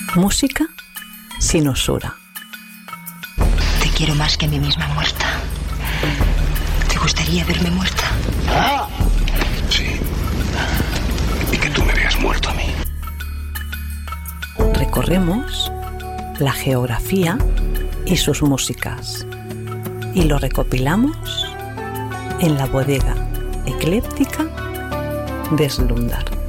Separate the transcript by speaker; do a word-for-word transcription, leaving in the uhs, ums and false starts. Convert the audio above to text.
Speaker 1: Música sin usura.
Speaker 2: Te quiero más que a mí misma muerta. ¿Te gustaría verme muerta?
Speaker 3: Ah, sí. Y que tú me veas muerto a mí.
Speaker 1: Recorremos la geografía y sus músicas y lo recopilamos en la bodega ecléptica de Slumdar.